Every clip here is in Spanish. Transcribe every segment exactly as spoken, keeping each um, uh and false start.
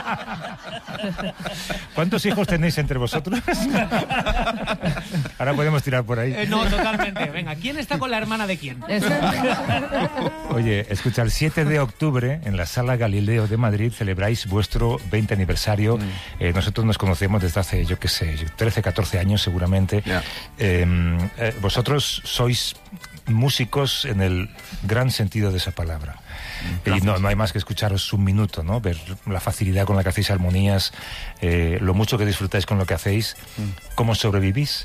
¿Cuántos hijos tenéis entre vosotros? Ahora podemos tirar por ahí. Eh, no, totalmente. Venga, ¿quién está con la hermana de quién? Oye, escucha, el siete de octubre en la Sala Galileo de Madrid celebráis vuestro veinte aniversario. Mm. Eh, nosotros nos conocemos desde hace, yo qué sé, trece, catorce años seguramente. Yeah. Eh, eh, vosotros sois músicos en el gran sentido de esa palabra. Y no, no hay más que escucharos un minuto, ¿no? Ver la facilidad con la que hacéis armonías, eh, lo mucho que disfrutáis con lo que hacéis. ¿Cómo sobrevivís?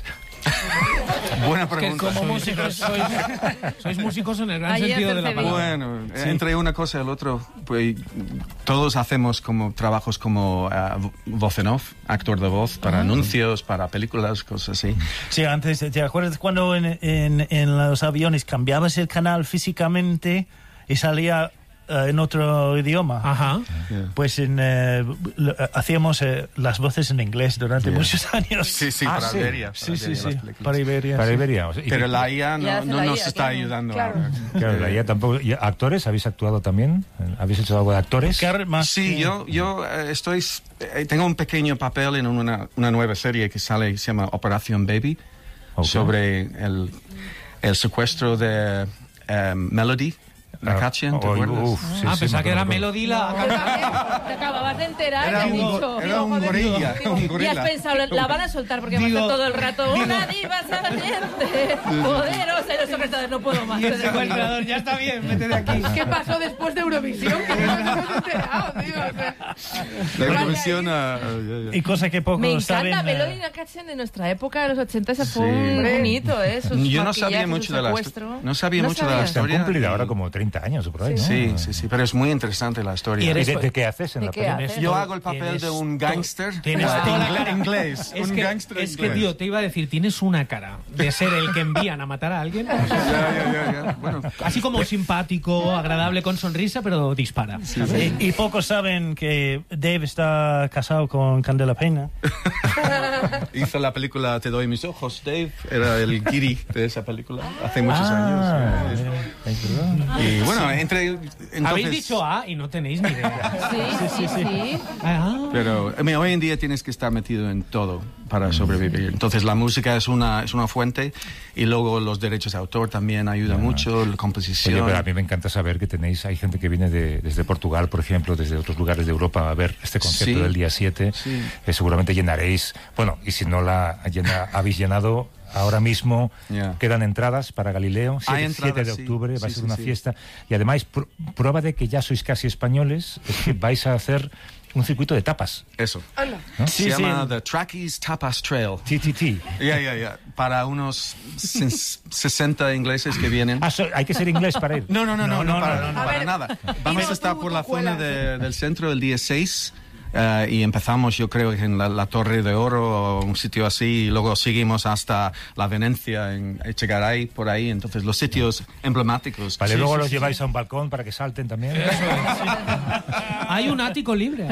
Buena pregunta. Es que como músicos sois, sois músicos en el gran Ayer sentido de la palabra. Bueno, sí. Entre una cosa y el otro, pues todos hacemos como trabajos como uh, voz en off, actor de voz, para uh-huh. anuncios, para películas, cosas así. Sí, antes, ¿te acuerdas cuando en, en, en los aviones cambiabas el canal físicamente y salía Uh, en otro idioma? Ajá. Yeah. Pues en, uh, lo, uh, hacíamos uh, las voces en inglés durante yeah. muchos años. Sí, sí, ah, para sí. Iberia. Sí, para sí, Iberia, sí. Para Iberia. Para sí. Iberia. Pero la I A no, no nos I A, está claro. ayudando. Claro, claro la I A tampoco. ¿Y actores? ¿Habéis actuado también? ¿Habéis hecho algo de actores? Más sí, que... yo, yo eh, estoy... Eh, tengo un pequeño papel en una, una nueva serie que sale, se llama Operación Baby, okay. sobre el, el secuestro de um, Melody. La Katchen, ¿te acuerdas? Uf, sí, ah, sí, pensaba que era Melody la... No, te acababas de enterar era y un, has dicho... Era un gorilla, un gorila. Y has pensado, la van a soltar porque digo, va a ser todo el rato digo, una diva saliente, poderosa, y los secretarios no puedo más. Y el secuestrador, ya está bien, vete de aquí. ¿Qué pasó después de Eurovisión? Que no nos hemos enterado, tío. O sea, la Eurovisión... Uh, y cosa que pocos me saben... Me encanta, Melody y la Katchen de nuestra época, de los ochenta, ese fue sí. un hito, ¿eh? Sus yo no sabía mucho de la historia. No sabía ¿No mucho de la historia. Se han cumplido ahora como treinta años por ahí, ¿no? Sí, sí, sí, pero es muy interesante la historia. ¿Y de, de qué haces en ¿De la película? Yo hago el papel de un gángster tienes toda la cara inglés. Es un que, gángster es inglés. que, tío, te iba a decir, tienes una cara de ser el que envían a matar a alguien. Ya, ya, ya, ya. Bueno, así como simpático, agradable, con sonrisa, pero dispara. Sí, sí. Y, y pocos saben que Dave está casado con Candela Peña. Hizo la película Te doy mis ojos, Dave. Era el guiri de esa película hace muchos ah, años. Eh, y bueno, entre... Entonces... Habéis dicho A y no tenéis ni idea. Sí, sí, sí. sí, sí. Ah. Pero I mean, hoy en día tienes que estar metido en todo para sobrevivir. Entonces la música es una, es una fuente y luego los derechos de autor también ayudan ah. mucho, la composición. Oye, pero a mí me encanta saber que tenéis, hay gente que viene de, desde Portugal, por ejemplo, desde otros lugares de Europa a ver este concierto sí. del día siete. Sí. Eh, seguramente llenaréis, bueno, y si no la llena, habéis llenado... Ahora mismo yeah. quedan entradas para Galileo, siete de octubre, sí, va a ser sí, una sí. fiesta. Y además, pr- prueba de que ya sois casi españoles, es que vais a hacer un circuito de tapas. Eso. ¿No? Sí, Se sí. llama The Trackies Tapas Trail. T T T. Ya, ya, ya. Para unos sesenta ingleses que vienen. Ah, so, ¿hay que ser inglés para ir? No, no, no, no, no, no, no para, no, no, para ver, nada. Vamos a estar por la zona de, del centro el día seis. Uh, y empezamos, yo creo, en la, la Torre de Oro o un sitio así, y luego seguimos hasta la Venecia, en Echegaray, por ahí. Entonces, los sitios emblemáticos. Vale, sí, luego sí, los sí, lleváis sí. a un balcón para que salten también. Eso es, sí. Hay un ático libre.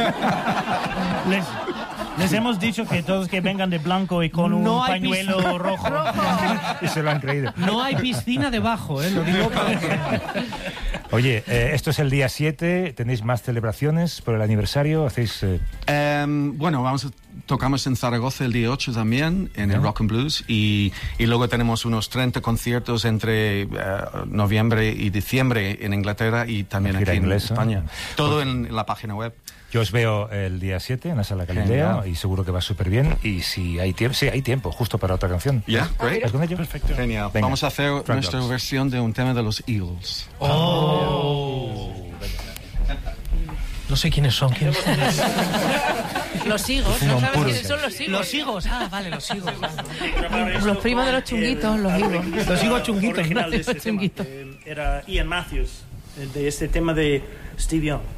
Les, les hemos dicho que todos que vengan de blanco y con no un pañuelo pis- rojo. Y se lo han creído. No hay piscina debajo, ¿eh? Lo digo para que... Oye, eh, esto es el día siete, tenéis más celebraciones por el aniversario, hacéis... Eh... Um, bueno, vamos a, tocamos en Zaragoza el día ocho también, en el Rock and Blues, y, y luego tenemos unos treinta conciertos entre uh, noviembre y diciembre en Inglaterra y también aquí inglesa. en España. Todo en, en la página web. Yo os veo el día siete en la Sala Galileo y seguro que va súper bien. Y si hay tiempo, sí, hay tiempo, justo para otra canción. Ya, yeah, great. ¿Vas con ello? Perfecto. Genial. Venga. Vamos a hacer Frank nuestra Dogs. versión de un tema de los Eagles. Oh. No sé quiénes son. ¿Quiénes son? Los higos, ¿no sabes quiénes son los higos? Los higos, ah, vale, los higos. Los primos de los chunguitos, los higos. Los higos chunguitos. Original de este Chunguito. tema, eh, era Ian Matthews, de este tema de Steve Young.